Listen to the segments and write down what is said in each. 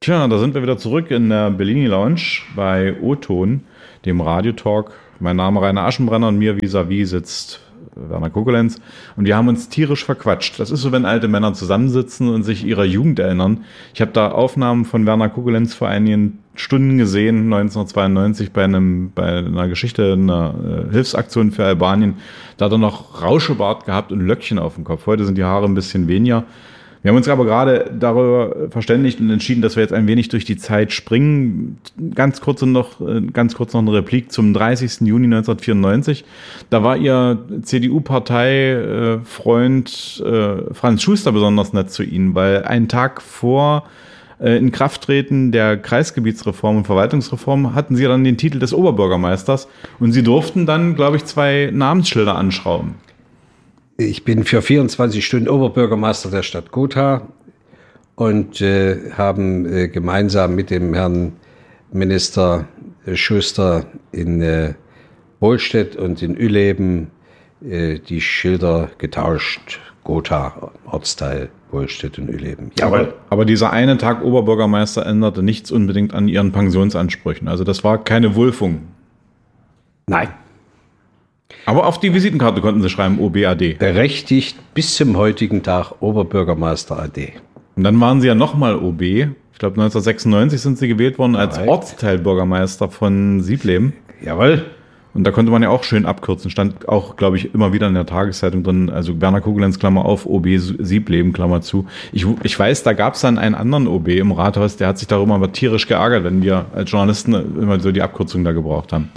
Tja, da sind wir wieder zurück in der Bellini Lounge bei O-Ton, dem Radiotalk. Mein Name Rainer Aschenbrenner und mir vis-à-vis sitzt Werner Kuckelenz. Und wir haben uns tierisch verquatscht. Das ist so, wenn alte Männer zusammensitzen und sich ihrer Jugend erinnern. Ich habe da Aufnahmen von Werner Kuckelenz vor einigen Stunden gesehen, 1992 bei einer Geschichte, einer Hilfsaktion für Albanien. Da hat er noch Rauschebart gehabt und Löckchen auf dem Kopf. Heute sind die Haare ein bisschen weniger. Wir haben uns aber gerade darüber verständigt und entschieden, dass wir jetzt ein wenig durch die Zeit springen. Ganz kurz noch eine Replik zum 30. Juni 1994. Da war Ihr CDU-Parteifreund Franz Schuster besonders nett zu Ihnen, weil einen Tag vor Inkrafttreten der Kreisgebietsreform und Verwaltungsreform hatten Sie dann den Titel des Oberbürgermeisters und Sie durften dann, glaube ich, 2 Namensschilder anschrauben. Ich bin für 24 Stunden Oberbürgermeister der Stadt Gotha und haben gemeinsam mit dem Herrn Minister Schuster in Bohlstedt und in Ueleben die Schilder getauscht. Gotha, Ortsteil Bohlstedt und Ueleben. Jawohl. Aber dieser eine Tag Oberbürgermeister änderte nichts unbedingt an Ihren Pensionsansprüchen. Also das war keine Wulfung. Nein. Aber auf die Visitenkarte konnten Sie schreiben, OB-AD. Berechtigt bis zum heutigen Tag Oberbürgermeister AD. Und dann waren Sie ja nochmal OB. Ich glaube 1996 sind Sie gewählt worden als Ortsteilbürgermeister von Siebleben. Jawohl. Und da konnte man ja auch schön abkürzen. Stand auch, glaube ich, immer wieder in der Tageszeitung drin. Also Werner Kuckelenz, Klammer auf, OB Siebleben, Klammer zu. Ich weiß, da gab es dann einen anderen OB im Rathaus, der hat sich darüber immer tierisch geärgert, wenn wir als Journalisten immer so die Abkürzung da gebraucht haben.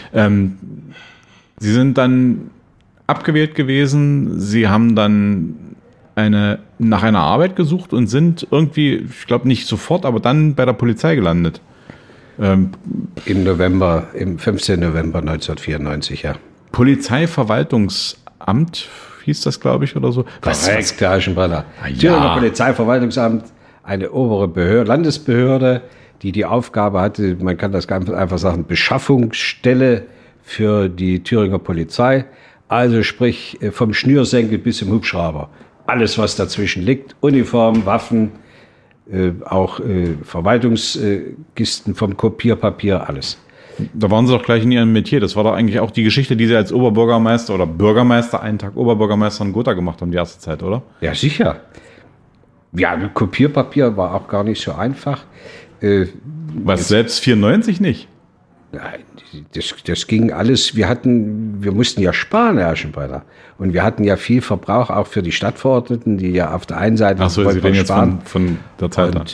Sie sind dann abgewählt gewesen, Sie haben dann nach einer Arbeit gesucht und sind irgendwie, ich glaube nicht sofort, aber dann bei der Polizei gelandet. Im 15. November 1994, ja. Polizeiverwaltungsamt hieß das, glaube ich, oder so. Korrekt, Herr Aschenbrenner. Thüringer Polizeiverwaltungsamt, eine obere Behörde, Landesbehörde, die Aufgabe hatte, man kann das ganz einfach sagen, Beschaffungsstelle für die Thüringer Polizei, also sprich vom Schnürsenkel bis zum Hubschrauber. Alles, was dazwischen liegt, Uniform, Waffen, auch Verwaltungskisten vom Kopierpapier, alles. Da waren Sie doch gleich in Ihrem Metier. Das war doch eigentlich auch die Geschichte, die Sie als Oberbürgermeister oder Bürgermeister, einen Tag Oberbürgermeister in Gotha gemacht haben, die erste Zeit, oder? Ja, sicher. Ja, Kopierpapier war auch gar nicht so einfach. Was, selbst 94 nicht? Nein, das ging alles. Wir mussten ja sparen, Herr Aschenbrenner. Und wir hatten ja viel Verbrauch auch für die Stadtverordneten, die ja auf der einen Seite Sie reden jetzt von der Zeit an.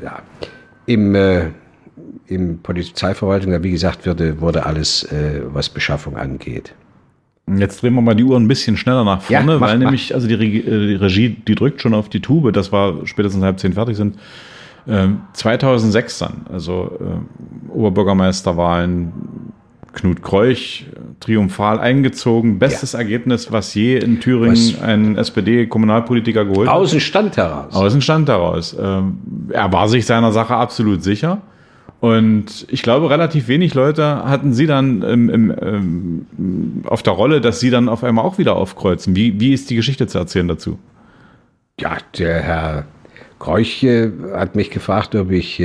Im Polizeiverwaltung, wie gesagt, wurde alles, was Beschaffung angeht. Jetzt drehen wir mal die Uhr ein bisschen schneller nach vorne, weil nämlich also die Regie, die drückt schon auf die Tube, dass wir spätestens 9:30 fertig sind. 2006 dann, also Oberbürgermeisterwahlen, Knut Kreuch triumphal eingezogen, bestes Ergebnis, was je in Thüringen ein SPD-Kommunalpolitiker geholt hat. Aus dem Stand heraus. Er war sich seiner Sache absolut sicher und ich glaube, relativ wenig Leute hatten Sie dann auf der Rolle, dass Sie dann auf einmal auch wieder aufkreuzen. Wie ist die Geschichte zu erzählen dazu? Ja, der Herr Kreuch hat mich gefragt, ob ich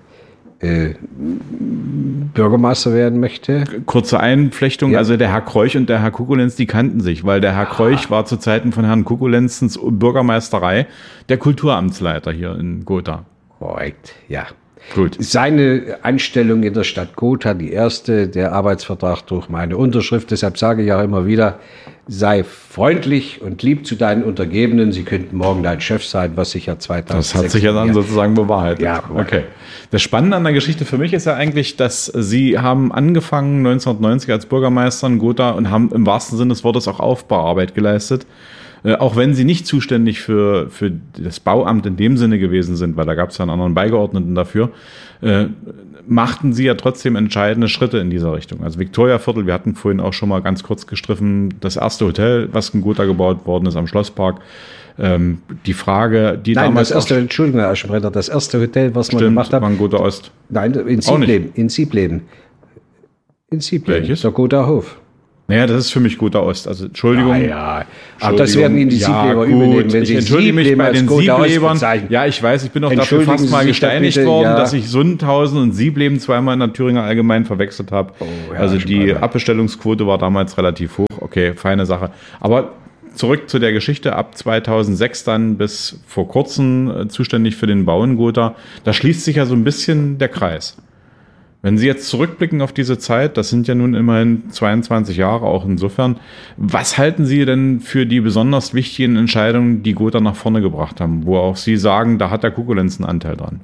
Bürgermeister werden möchte. Kurze Einflechtung, ja. Also der Herr Kreuch und der Herr Kuckelenz, die kannten sich, weil der Herr Kreuch war zu Zeiten von Herrn Kuckelenzens Bürgermeisterei der Kulturamtsleiter hier in Gotha. Korrekt, ja. Gut. Seine Anstellung in der Stadt Gotha, die erste, der Arbeitsvertrag durch meine Unterschrift. Deshalb sage ich auch immer wieder, sei freundlich und lieb zu deinen Untergebenen. Sie könnten morgen dein Chef sein, was sich ja 2006... Das hat sich ja dann sozusagen bewahrheitet. Ja, okay. Das Spannende an der Geschichte für mich ist ja eigentlich, dass Sie haben angefangen 1990 als Bürgermeister in Gotha und haben im wahrsten Sinne des Wortes auch Aufbauarbeit geleistet. Auch wenn Sie nicht zuständig für das Bauamt in dem Sinne gewesen sind, weil da gab es ja einen anderen Beigeordneten dafür, machten Sie ja trotzdem entscheidende Schritte in dieser Richtung. Also Viktoriaviertel, wir hatten vorhin auch schon mal ganz kurz gestriffen, das erste Hotel, was in Gotha gebaut worden ist am Schlosspark. Die Frage, die Nein, damals... Entschuldigung, Herr Aschenbrenner, das erste Hotel, was wir gemacht haben... Stimmt, Gotha Ost. Nein, in Siebleben. In Siebleben. Welches? Der Gotha Hof. Naja, das ist für mich guter Ost. Also Entschuldigung. Ja. Aber das werden Ihnen die Siebleber übernehmen, wenn Sie entschuldige mich bei den Sieblebern. bezeichnen. Ja, ich weiß, ich bin auch dafür fast mal gesteinigt worden, dass ich Sundhausen und Siebleben zweimal in der Thüringer Allgemein verwechselt habe. Also die Abbestellungsquote war damals relativ hoch. Okay, feine Sache. Aber zurück zu der Geschichte. Ab 2006 dann bis vor kurzem zuständig für den Bau in Gotha. Da schließt sich ja so ein bisschen der Kreis. Wenn Sie jetzt zurückblicken auf diese Zeit, das sind ja nun immerhin 22 Jahre, auch insofern, was halten Sie denn für die besonders wichtigen Entscheidungen, die Gotha nach vorne gebracht haben, wo auch Sie sagen, da hat der Kukulenz einen Anteil dran?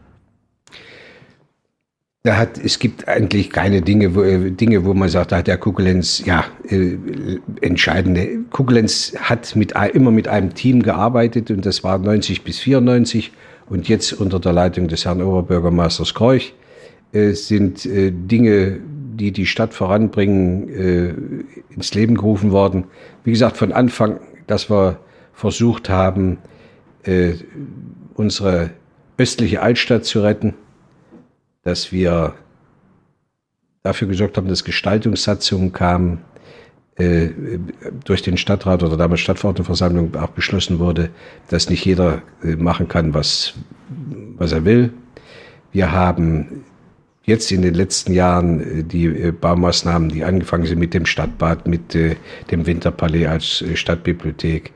Es gibt eigentlich keine Dinge, wo man sagt, da hat der Kukulenz, entscheidende. Kukulenz hat immer mit einem Team gearbeitet und das war 90 bis 94 und jetzt unter der Leitung des Herrn Oberbürgermeisters Kreuch sind Dinge, die die Stadt voranbringen, ins Leben gerufen worden. Wie gesagt, von Anfang, dass wir versucht haben, unsere östliche Altstadt zu retten, dass wir dafür gesorgt haben, dass Gestaltungssatzungen kamen, durch den Stadtrat oder damals Stadtverordnetenversammlung auch beschlossen wurde, dass nicht jeder machen kann, was er will. Wir haben jetzt in den letzten Jahren die Baumaßnahmen, die angefangen sind mit dem Stadtbad, mit dem Winterpalais als Stadtbibliothek,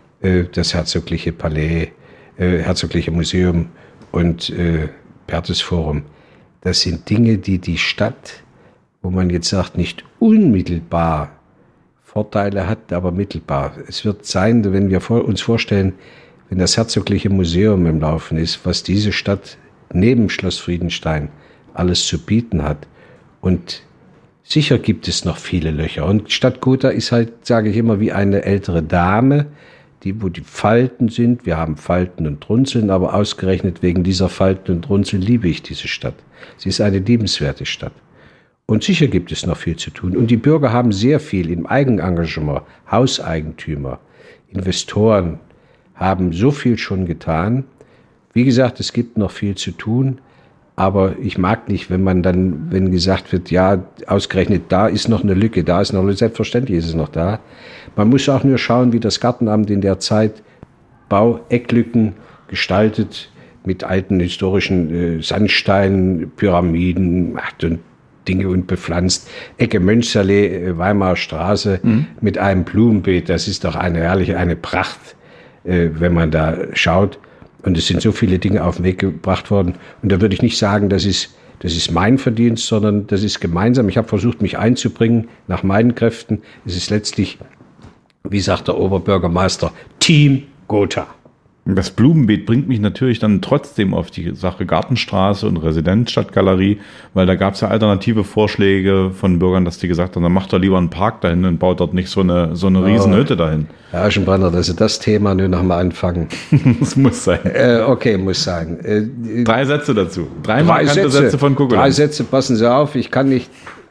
das Herzogliche Palais, Herzogliche Museum und Perthes-Forum. Das sind Dinge, die die Stadt, wo man jetzt sagt, nicht unmittelbar Vorteile hat, aber mittelbar. Es wird sein, wenn wir uns vorstellen, wenn das Herzogliche Museum im Laufen ist, was diese Stadt neben Schloss Friedenstein alles zu bieten hat. Und sicher gibt es noch viele Löcher. Und Stadt Gotha ist halt, sage ich immer, wie eine ältere Dame, wo die Falten sind. Wir haben Falten und Runzeln, aber ausgerechnet wegen dieser Falten und Runzeln liebe ich diese Stadt. Sie ist eine liebenswerte Stadt. Und sicher gibt es noch viel zu tun. Und die Bürger haben sehr viel im Eigenengagement. Hauseigentümer, Investoren haben so viel schon getan. Wie gesagt, es gibt noch viel zu tun. Aber ich mag nicht, wenn gesagt wird, ja, ausgerechnet da ist noch eine Lücke, da ist noch eine Lücke. Selbstverständlich ist es noch da. Man muss auch nur schauen, wie das Gartenamt in der Zeit Bauecklücken gestaltet, mit alten historischen Sandsteinen, Pyramiden und Dinge und bepflanzt. Ecke Mönchsallee, Weimarer Straße mit einem Blumenbeet. Das ist doch eine Pracht, wenn man da schaut. Und es sind so viele Dinge auf den Weg gebracht worden. Und da würde ich nicht sagen, das ist mein Verdienst, sondern das ist gemeinsam. Ich habe versucht, mich einzubringen nach meinen Kräften. Es ist letztlich, wie sagt der Oberbürgermeister, Team Gotha. Das Blumenbeet bringt mich natürlich dann trotzdem auf die Sache Gartenstraße und Residenzstadtgalerie, weil da gab es ja alternative Vorschläge von Bürgern, dass die gesagt haben, dann macht doch lieber einen Park dahin und baut dort nicht so eine Riesenhütte dahin. Herr Aschenbrenner, dass Sie das Thema nur noch mal anfangen. Das muss sein. Okay, muss sein. 3 Sätze dazu. 3 markante Sätze von Kukulenz. 3 Sätze, passen Sie auf. Ich kann nicht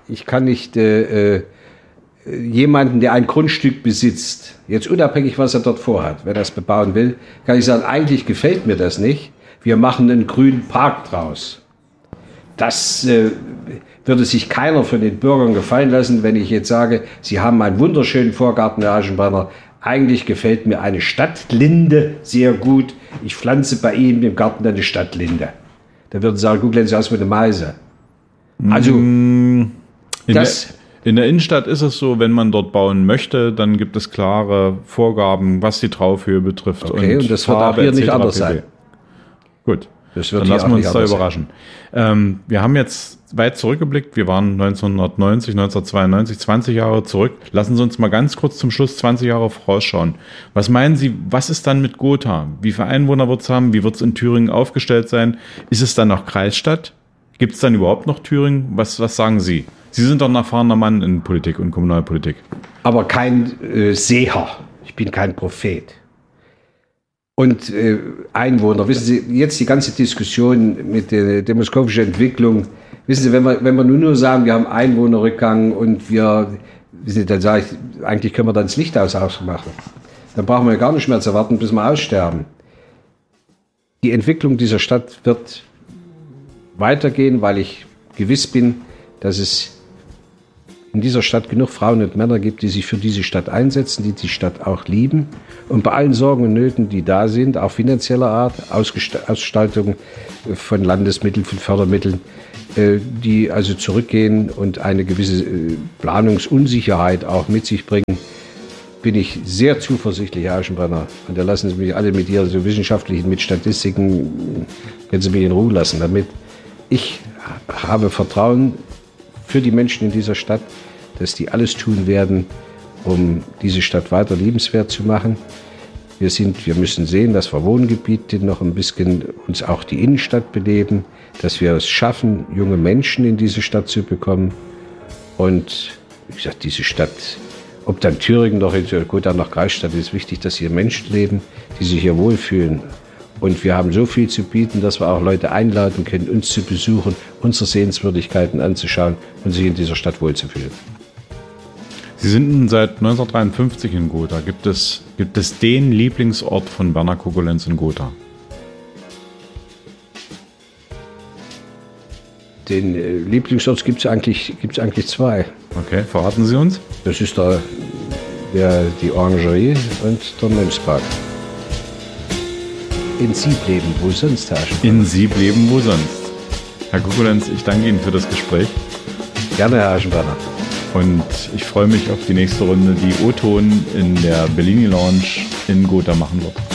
jemanden, der ein Grundstück besitzt, jetzt unabhängig, was er dort vorhat, wer das bebauen will, kann ich sagen, eigentlich gefällt mir das nicht. Wir machen einen grünen Park draus. Das würde sich keiner von den Bürgern gefallen lassen, wenn ich jetzt sage, Sie haben einen wunderschönen Vorgarten, Herr Aschenbrenner. Eigentlich gefällt mir eine Stadtlinde sehr gut. Ich pflanze bei Ihnen im Garten eine Stadtlinde. Da würden Sie sagen, gucken Sie aus mit der Meise. Also, in der Innenstadt ist es so, wenn man dort bauen möchte, dann gibt es klare Vorgaben, was die Traufhöhe betrifft. Okay, und das wird auch hier nicht anders sein. Gut, dann lassen wir uns da überraschen. Wir haben jetzt weit zurückgeblickt. Wir waren 1990, 1992, 20 Jahre zurück. Lassen Sie uns mal ganz kurz zum Schluss 20 Jahre vorausschauen. Was meinen Sie, was ist dann mit Gotha? Wie viele Einwohner wird es haben? Wie wird es in Thüringen aufgestellt sein? Ist es dann noch Kreisstadt? Gibt es dann überhaupt noch Thüringen? Was sagen Sie? Sie sind doch ein erfahrener Mann in Politik und Kommunalpolitik. Aber kein Seher. Ich bin kein Prophet. Und Einwohner, wissen Sie, jetzt die ganze Diskussion mit der demoskopischen Entwicklung, wissen Sie, wenn wir nur sagen, wir haben Einwohnerrückgang und wissen Sie, dann sage ich, eigentlich können wir dann das Licht ausmachen. Dann brauchen wir gar nicht mehr zu warten, bis wir aussterben. Die Entwicklung dieser Stadt wird weitergehen, weil ich gewiss bin, dass es in dieser Stadt genug Frauen und Männer gibt, die sich für diese Stadt einsetzen, die die Stadt auch lieben und bei allen Sorgen und Nöten, die da sind, auch finanzieller Art, Ausgestaltung von Landesmitteln, von Fördermitteln, die also zurückgehen und eine gewisse Planungsunsicherheit auch mit sich bringen, bin ich sehr zuversichtlich, Herr Aschenbrenner. Und da lassen Sie mich alle mit Ihren so wissenschaftlichen, mit Statistiken, können Sie mich in Ruhe lassen damit. Ich habe Vertrauen für die Menschen in dieser Stadt, dass die alles tun werden, um diese Stadt weiter liebenswert zu machen. Wir müssen sehen, dass wir Wohngebiete noch ein bisschen uns auch die Innenstadt beleben, dass wir es schaffen, junge Menschen in diese Stadt zu bekommen. Und wie gesagt, diese Stadt, ob dann Thüringen noch in Gotha noch Kreisstadt ist, wichtig, dass hier Menschen leben, die sich hier wohlfühlen. Und wir haben so viel zu bieten, dass wir auch Leute einladen können, uns zu besuchen, unsere Sehenswürdigkeiten anzuschauen und sich in dieser Stadt wohlzufühlen. Sie sind seit 1953 in Gotha. Gibt es den Lieblingsort von Werner Kokolenz in Gotha? Den Lieblingsort gibt's eigentlich zwei. Okay, verraten Sie uns. Das ist die Orangerie und der Mönchspark. In Siebleben, wo sonst, Herr Aschenbrenner? In Siebleben, wo sonst. Herr Kokolenz, ich danke Ihnen für das Gespräch. Gerne, Herr Aschenbrenner. Und ich freue mich auf die nächste Runde, die O-Ton in der Bellini Lounge in Gotha machen wird.